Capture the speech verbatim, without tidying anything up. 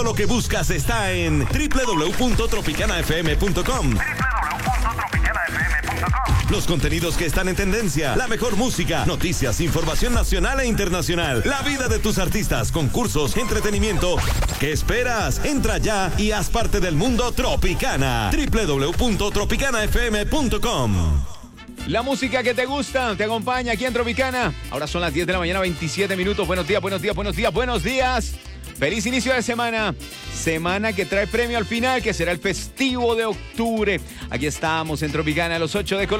lo que buscas está en doble u doble u doble u punto tropicana f m punto com. doble u doble u doble u punto tropicana f m punto com. Los contenidos que están en tendencia, la mejor música, noticias, información nacional e internacional, la vida de tus artistas, concursos, entretenimiento. ¿Qué esperas? Entra ya y haz parte del mundo Tropicana. doble u doble u doble u punto tropicana f m punto com. La música que te gusta te acompaña aquí en Tropicana. Ahora son las diez de la mañana, veintisiete minutos. Buenos días, buenos días, buenos días, buenos días. Feliz inicio de semana. Semana que trae premio al final, que será el festivo de octubre. Aquí estamos en Tropicana, a los ocho de Colombia.